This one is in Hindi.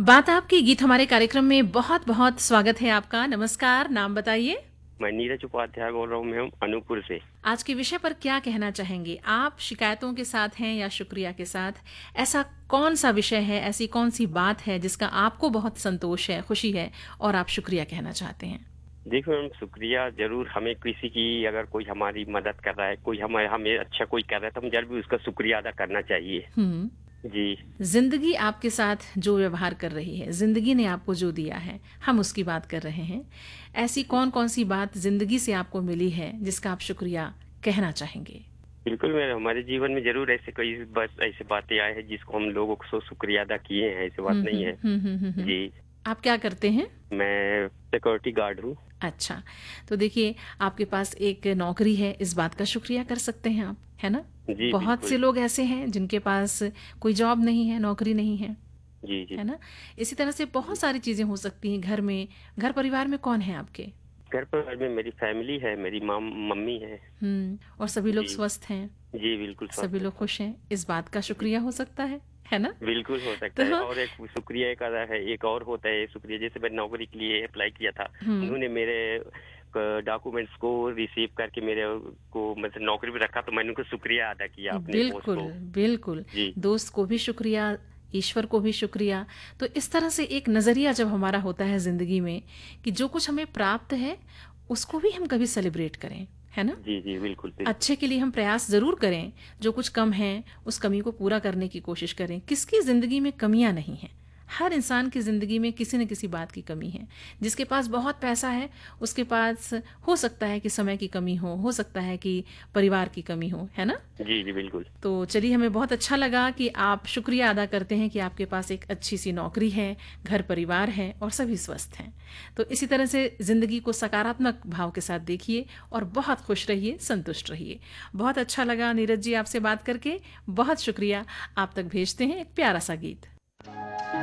बात आपकी गीत हमारे कार्यक्रम में बहुत बहुत स्वागत है आपका। नमस्कार, नाम बताइए। मैं नीरज उपाध्याय बोल रहा हूँ मैम, अनूपपुर से। आज के विषय पर क्या कहना चाहेंगे आप? शिकायतों के साथ हैं या शुक्रिया के साथ? ऐसा कौन सा विषय है, ऐसी कौन सी बात है जिसका आपको बहुत संतोष है, खुशी है और आप शुक्रिया कहना चाहते हैं? देखो मैम, शुक्रिया जरूर हमें किसी की, अगर कोई हमारी मदद कर रहा है, कोई हमें हमें अच्छा कोई कर रहा है, तो हम जरूर भी उसका शुक्रिया अदा करना चाहिए। हम्म। जी। जिंदगी आपके साथ जो व्यवहार कर रही है, जिंदगी ने आपको जो दिया है, हम उसकी बात कर रहे हैं। ऐसी कौन कौन सी बात जिंदगी से आपको मिली है जिसका आप शुक्रिया कहना चाहेंगे? बिल्कुल मैम, हमारे जीवन में जरूर ऐसे कई बस ऐसी बातें आए हैं जिसको हम लोगों को शुक्रिया अदा किए हैं, ऐसी बात नहीं है। हम्म। जी। आप क्या करते हैं? मैं सिक्योरिटी गार्ड हूँ। अच्छा, तो देखिए, आपके पास एक नौकरी है, इस बात का शुक्रिया कर सकते हैं आप, है ना? जी बहुत बिल्कुल। से लोग ऐसे हैं जिनके पास कोई जॉब नहीं है, नौकरी नहीं है, जी जी है ना? इसी तरह से बहुत सारी चीजें हो सकती हैं घर में। घर परिवार में कौन है आपके? घर पर में मेरी फैमिली है, मेरी मम्मी है। और सभी लोग जी। स्वस्थ हैं, जी बिल्कुल सभी स्वस्थ है लोग सब। खुश हैं, इस बात का जी शुक्रिया हो सकता है ना? बिल्कुल हो सकता तो है। हाँ। और एक शुक्रिया एक अदा है, एक और होता है शुक्रिया, जैसे मैंने नौकरी के लिए अप्लाई किया था, हम्म। उन्होंने मेरे डॉक्यूमेंट्स को रिसीव करके मेरे को मतलब नौकरी पे रखा, तो मैंने उनको शुक्रिया अदा किया अपने बॉस बिल्कुल, को। बिल्कुल। जी दोस्त को भी शुक्रिया, ईश्वर को भी शुक्रिया। तो इस तरह से एक नज़रिया जब हमारा होता है ज़िंदगी में कि जो कुछ हमें प्राप्त है, उसको भी हम कभी सेलिब्रेट करें, है ना? जी जी बिल्कुल बिल्कुल। अच्छे के लिए हम प्रयास ज़रूर करें, जो कुछ कम है, उस कमी को पूरा करने की कोशिश करें। किसकी ज़िंदगी में कमियां नहीं हैं? हर इंसान की ज़िंदगी में किसी न किसी बात की कमी है। जिसके पास बहुत पैसा है, उसके पास हो सकता है कि समय की कमी हो सकता है कि परिवार की कमी हो, है ना? जी जी बिल्कुल। तो चलिए, हमें बहुत अच्छा लगा कि आप शुक्रिया अदा करते हैं कि आपके पास एक अच्छी सी नौकरी है, घर परिवार है और सभी स्वस्थ हैं। तो इसी तरह से ज़िंदगी को सकारात्मक भाव के साथ देखिए और बहुत खुश रहिए, संतुष्ट रहिए। बहुत अच्छा लगा नीरज जी आपसे बात करके। बहुत शुक्रिया। आप तक भेजते हैं एक प्यारा सा गीत।